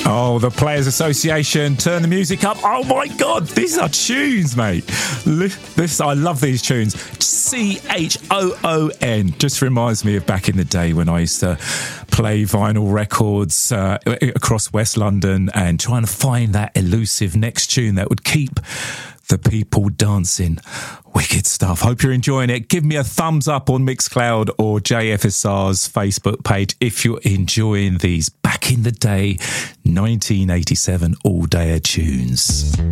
Oh, the Players Association, turn the music up. Oh my God, these are tunes, mate. I love these tunes. CHOON just reminds me of back in the day when I used to play vinyl records across West London and trying to find that elusive next tune that would keep the people dancing. Wicked stuff. Hope you're enjoying it. Give me a thumbs up on Mixcloud or JFSR's Facebook page if you're enjoying these back in the day 1987 all-day tunes.